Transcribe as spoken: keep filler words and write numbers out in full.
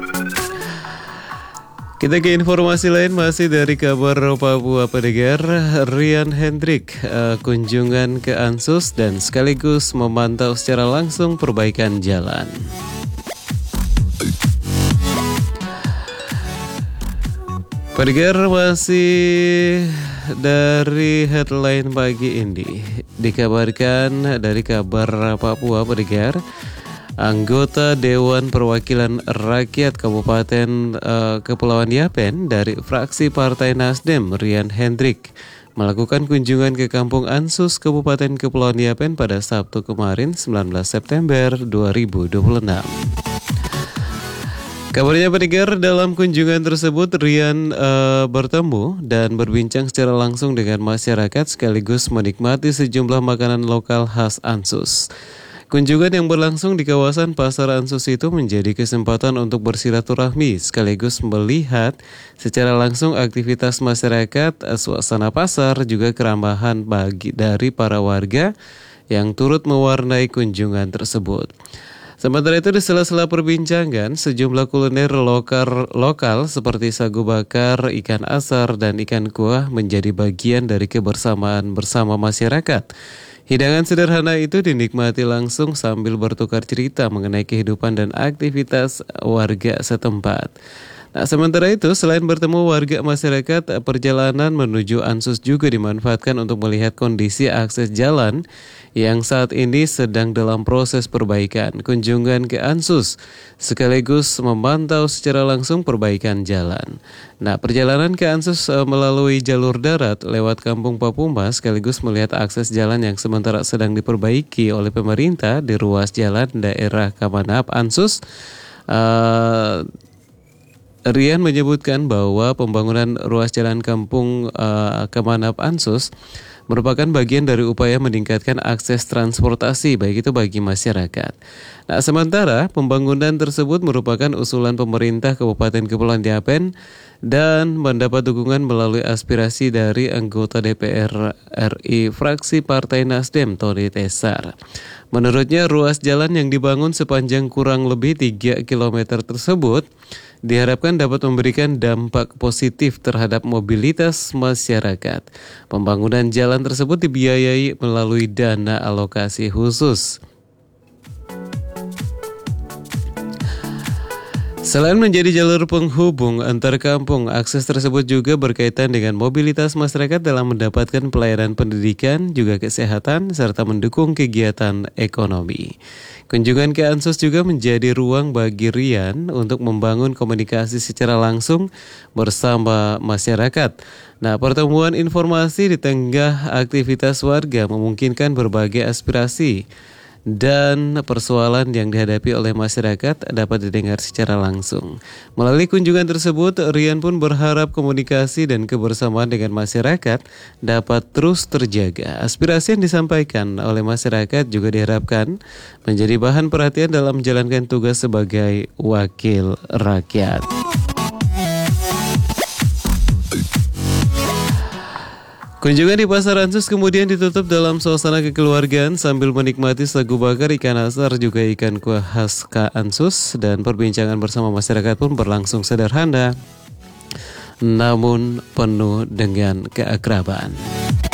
Kita ke informasi lain masih dari kabar Papua pendengar. Rian Hendrik uh, kunjungan ke Ansus dan sekaligus memantau secara langsung perbaikan jalan. Pendengar, masih dari headline pagi ini dikabarkan dari kabar Papua pendengar. Anggota Dewan Perwakilan Rakyat Kabupaten uh, Kepulauan Yapen dari fraksi Partai Nasdem, Rian Hendrik, melakukan kunjungan ke Kampung Ansus, Kabupaten Kepulauan Yapen pada Sabtu kemarin, sembilan belas September dua ribu dua puluh enam. Kabarnya pendengar, dalam kunjungan tersebut Rian uh, bertemu dan berbincang secara langsung dengan masyarakat sekaligus menikmati sejumlah makanan lokal khas Ansus. Kunjungan yang berlangsung di kawasan Pasar Ansus itu menjadi kesempatan untuk bersilaturahmi sekaligus melihat secara langsung aktivitas masyarakat, suasana pasar, juga keramahan bagi dari para warga yang turut mewarnai kunjungan tersebut. Sementara itu, di sela-sela perbincangan, sejumlah kuliner lokal, lokal seperti sagu bakar, ikan asar, dan ikan kuah menjadi bagian dari kebersamaan bersama masyarakat. Hidangan sederhana itu dinikmati langsung sambil bertukar cerita mengenai kehidupan dan aktivitas warga setempat. Nah, sementara itu, selain bertemu warga masyarakat, perjalanan menuju Ansus juga dimanfaatkan untuk melihat kondisi akses jalan yang saat ini sedang dalam proses perbaikan. Kunjungan ke Ansus sekaligus memantau secara langsung perbaikan jalan. Nah, perjalanan ke Ansus uh, melalui jalur darat lewat Kampung Papuma sekaligus melihat akses jalan yang sementara sedang diperbaiki oleh pemerintah di ruas jalan daerah Kamanap Ansus. Uh, Rian menyebutkan bahwa pembangunan ruas jalan Kampung uh, Kamanap Ansus merupakan bagian dari upaya meningkatkan akses transportasi baik itu bagi masyarakat. Nah, sementara pembangunan tersebut merupakan usulan pemerintah Kabupaten Kepulauan Yapen dan mendapat dukungan melalui aspirasi dari anggota D P R R I fraksi Partai Nasdem Tony Tesar. Menurutnya, ruas jalan yang dibangun sepanjang kurang lebih tiga kilometer tersebut diharapkan dapat memberikan dampak positif terhadap mobilitas masyarakat. Pembangunan jalan tersebut dibiayai melalui dana alokasi khusus. Selain menjadi jalur penghubung antar kampung, akses tersebut juga berkaitan dengan mobilitas masyarakat dalam mendapatkan pelayanan pendidikan, juga kesehatan, serta mendukung kegiatan ekonomi. Kunjungan ke Ansus juga menjadi ruang bagi Rian untuk membangun komunikasi secara langsung bersama masyarakat. Nah, pertemuan informasi di tengah aktivitas warga memungkinkan berbagai aspirasi dan persoalan yang dihadapi oleh masyarakat dapat didengar secara langsung. Melalui kunjungan tersebut, Rian pun berharap komunikasi dan kebersamaan dengan masyarakat dapat terus terjaga. Aspirasi yang disampaikan oleh masyarakat juga diharapkan menjadi bahan perhatian dalam menjalankan tugas sebagai wakil rakyat. Kunjungan di Pasar Ansus kemudian ditutup dalam suasana kekeluargaan sambil menikmati sagu bakar, ikan asar, juga ikan kuah khas K Ansus, dan perbincangan bersama masyarakat pun berlangsung sederhana namun penuh dengan keakraban.